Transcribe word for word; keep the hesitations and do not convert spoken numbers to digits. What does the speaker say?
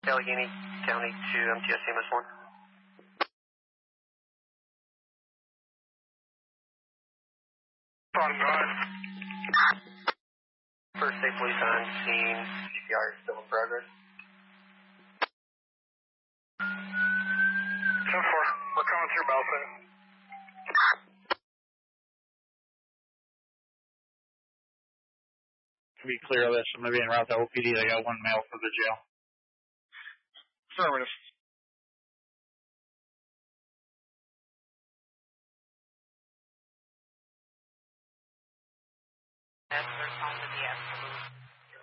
Allegheny County to M T S C M S one. On guard. First aid police on scene, C P R still in progress. ten four, we're coming through Belfast. To be clear of this, I'm going to be en route to O P D. I got one mail for the jail. Affirmative.